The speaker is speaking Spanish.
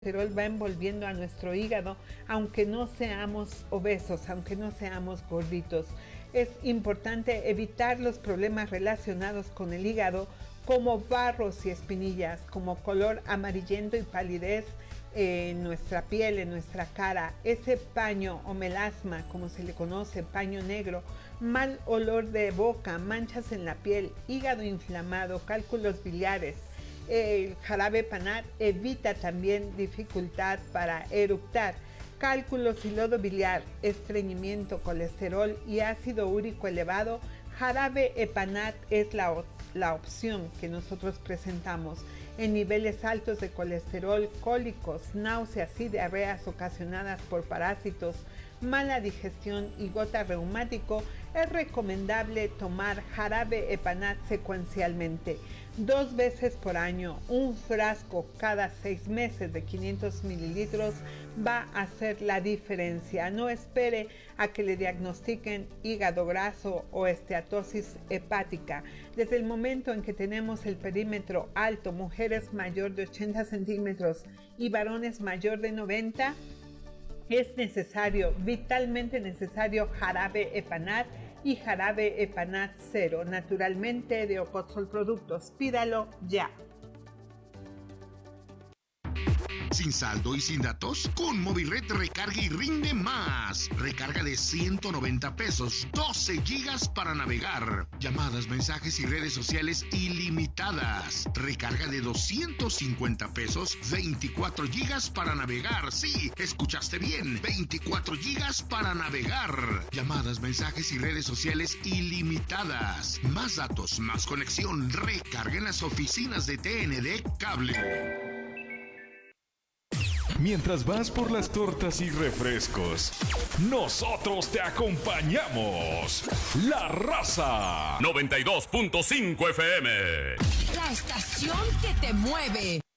colesterol va envolviendo a nuestro hígado, aunque no seamos obesos, aunque no seamos gorditos. Es importante evitar los problemas relacionados con el hígado, como barros y espinillas, como color amarillento y palidez en nuestra piel, en nuestra cara, ese paño o melasma, como se le conoce, paño negro, mal olor de boca, manchas en la piel, hígado inflamado, cálculos biliares. El jarabe panat evita también dificultad para eructar, cálculos y lodo biliar, estreñimiento, colesterol y ácido úrico elevado. Jarabe Epanat es la opción que nosotros presentamos. En niveles altos de colesterol, cólicos, náuseas y diarreas ocasionadas por parásitos, mala digestión y gota reumático, es recomendable tomar jarabe Epanat secuencialmente, 2 veces por año. Un frasco cada 6 meses de 500 mililitros va a hacer la diferencia. No espere a que le diagnostiquen hígado graso o esteatosis hepática. Desde el momento en que tenemos el perímetro alto, mujeres mayor de 80 centímetros y varones mayor de 90, es necesario, vitalmente necesario, jarabe Epanat y jarabe Epanat Cero, naturalmente de Ocotzol Productos. Pídalo ya. ¿Sin saldo y sin datos? Con Movired recarga y rinde más. Recarga de 190 pesos, 12 gigas para navegar. Llamadas, mensajes y redes sociales ilimitadas. Recarga de 250 pesos, 24 gigas para navegar. Sí, escuchaste bien, 24 gigas para navegar. Llamadas, mensajes y redes sociales ilimitadas. Más datos, más conexión. Recarga en las oficinas de TND Cable. Mientras vas por las tortas y refrescos, nosotros te acompañamos. La Raza 92.5 FM. La estación que te mueve.